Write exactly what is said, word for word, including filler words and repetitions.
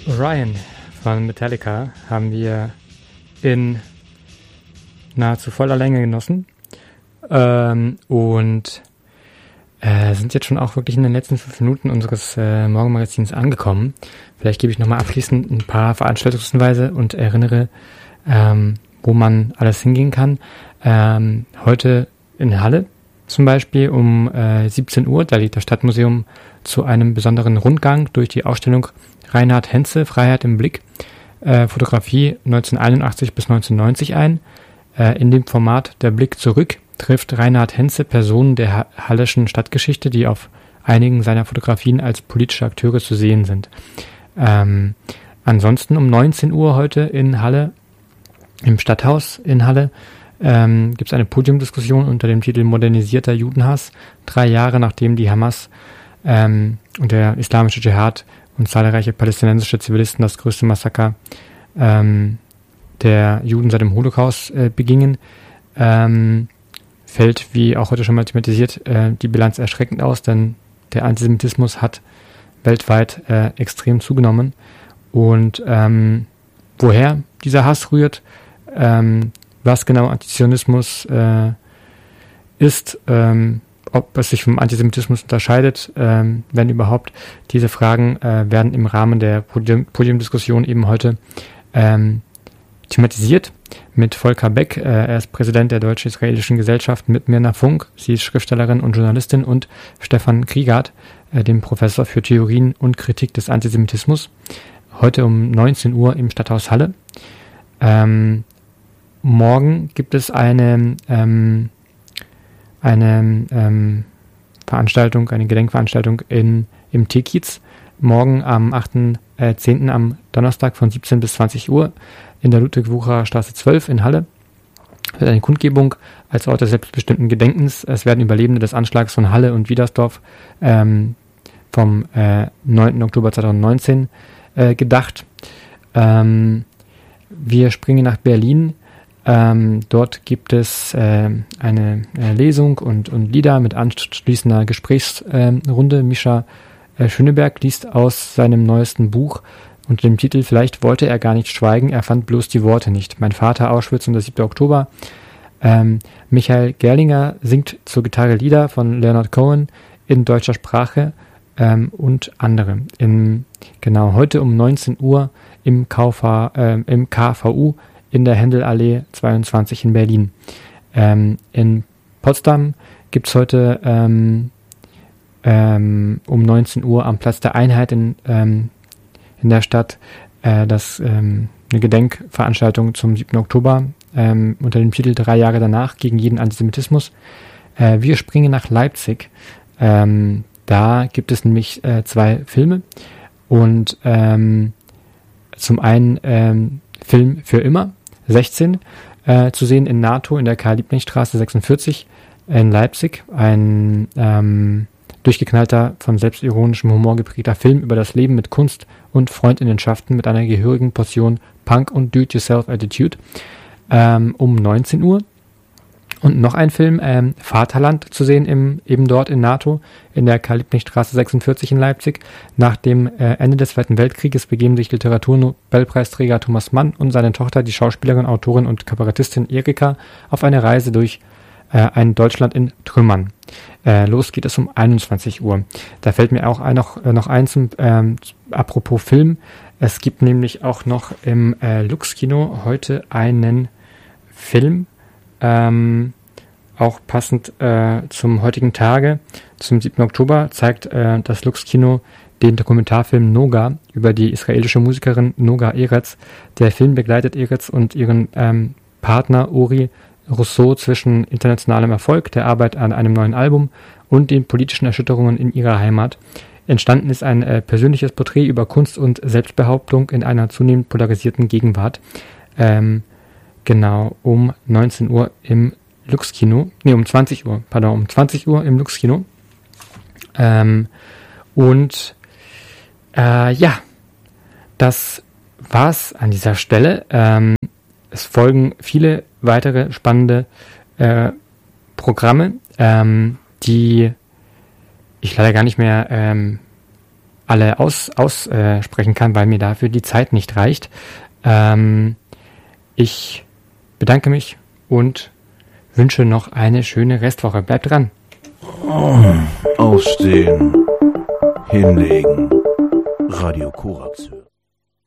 Orion von Metallica haben wir in nahezu voller Länge genossen ähm, und äh, sind jetzt schon auch wirklich in den letzten fünf Minuten unseres äh, Morgenmagazins angekommen. Vielleicht gebe ich nochmal abschließend ein paar Veranstaltungshinweise und erinnere, ähm, wo man alles hingehen kann. Ähm, heute in Halle zum Beispiel um äh, siebzehn Uhr, da lädt das Stadtmuseum zu einem besonderen Rundgang durch die Ausstellung Reinhard Henze, Freiheit im Blick, äh, Fotografie neunzehnhunderteinundachtzig bis neunzehnhundertneunzig ein. Äh, in dem Format Der Blick zurück trifft Reinhard Henze Personen der ha- halleschen Stadtgeschichte, die auf einigen seiner Fotografien als politische Akteure zu sehen sind. Ähm, ansonsten um neunzehn Uhr heute in Halle, im Stadthaus in Halle, ähm, gibt es eine Podiumdiskussion unter dem Titel Modernisierter Judenhass, drei Jahre nachdem die Hamas ähm, und der islamische Dschihad und zahlreiche palästinensische Zivilisten das größte Massaker ähm, der Juden seit dem Holocaust äh, begingen, ähm, fällt, wie auch heute schon mal thematisiert, äh, die Bilanz erschreckend aus, denn der Antisemitismus hat weltweit äh, extrem zugenommen. Und ähm, woher dieser Hass rührt, ähm, was genau Antizionismus äh, ist, ähm, ob es sich vom Antisemitismus unterscheidet, ähm, wenn überhaupt, diese Fragen äh, werden im Rahmen der Podium- Podiumdiskussion eben heute ähm, thematisiert mit Volker Beck. Äh, er ist Präsident der Deutsch-Israelischen Gesellschaft, mit Mirna Funk, sie ist Schriftstellerin und Journalistin, und Stefan Kriegert, äh, dem Professor für Theorien und Kritik des Antisemitismus. Heute um neunzehn Uhr im Stadthaus Halle. Ähm, morgen gibt es eine, ähm, eine ähm, Veranstaltung, eine Gedenkveranstaltung in, im T-Kiez. Morgen am achten zehnten am Donnerstag von siebzehn bis zwanzig Uhr in der Ludwig-Wucherer Straße zwölf in Halle wird eine Kundgebung als Ort des selbstbestimmten Gedenkens. Es werden Überlebende des Anschlags von Halle und Wiedersdorf ähm, vom äh, neunten Oktober zweitausendneunzehn äh, gedacht. Ähm, wir springen nach Berlin. Ähm, dort gibt es äh, eine äh, Lesung und, und Lieder mit anschließender Gesprächsrunde. Äh, Mischa äh, Schöneberg liest aus seinem neuesten Buch unter dem Titel Vielleicht wollte er gar nicht schweigen, er fand bloß die Worte nicht. Mein Vater, Auschwitz und der siebte Oktober. Ähm, Michael Gerlinger singt zur Gitarre Lieder von Leonard Cohen in deutscher Sprache ähm, und andere. In, genau, heute um neunzehn Uhr im, K V, äh, im K V U in der Händelallee zweiundzwanzig in Berlin. Ähm, in Potsdam gibt es heute ähm, ähm, um neunzehn Uhr am Platz der Einheit in, ähm, in der Stadt äh, das, ähm, eine Gedenkveranstaltung zum siebten Oktober ähm, unter dem Titel Drei Jahre danach gegen jeden Antisemitismus. Äh, wir springen nach Leipzig. Ähm, da gibt es nämlich äh, zwei Filme und ähm, zum einen ähm, Film für immer, sechzehn, äh, zu sehen in NATO in der Karl-Liebknecht-Straße sechsundvierzig in Leipzig. Ein ähm, durchgeknallter, von selbstironischem Humor geprägter Film über das Leben mit Kunst und Freundinnenschaften mit einer gehörigen Portion Punk und Do-it-yourself-Attitude ähm, um neunzehn Uhr. Und noch ein Film, ähm, Vaterland, zu sehen im, eben dort in NATO, in der Karl-Liebknecht-Straße sechsundvierzig in Leipzig. Nach dem äh, Ende des Zweiten Weltkrieges begeben sich Literaturnobelpreisträger Thomas Mann und seine Tochter, die Schauspielerin, Autorin und Kabarettistin Erika, auf eine Reise durch äh, ein Deutschland in Trümmern. Äh, los geht es um einundzwanzig Uhr. Da fällt mir auch ein, noch, äh, noch eins zum, ähm, apropos Film. Es gibt nämlich auch noch im äh, Lux-Kino heute einen Film, Ähm, auch passend äh, zum heutigen Tage, zum siebten Oktober, zeigt äh, das Lux-Kino den Dokumentarfilm Noga über die israelische Musikerin Noga Eretz. Der Film begleitet Eretz und ihren ähm, Partner Uri Rousseau zwischen internationalem Erfolg, der Arbeit an einem neuen Album und den politischen Erschütterungen in ihrer Heimat. Entstanden ist ein äh, persönliches Porträt über Kunst und Selbstbehauptung in einer zunehmend polarisierten Gegenwart. Ähm, Genau, um neunzehn Uhr im Lux-Kino, nee, um zwanzig Uhr, pardon, um zwanzig Uhr im Lux-Kino. Ähm, und äh, ja, das war's an dieser Stelle. Ähm, es folgen viele weitere spannende äh, Programme, ähm, die ich leider gar nicht mehr ähm, alle aus, aussprechen kann, weil mir dafür die Zeit nicht reicht. Ähm, ich bedanke mich und wünsche noch eine schöne Restwoche. Bleibt dran. Aufstehen, hinlegen, Radio Korax hören.